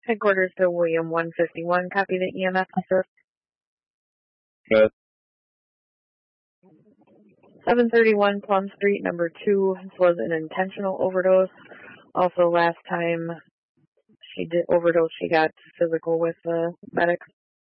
Headquarters to William 151. Copy the EMS assist. Good. 731 Plum Street, number 2. This was an intentional overdose. Also, last time she did overdose, she got physical with the medics.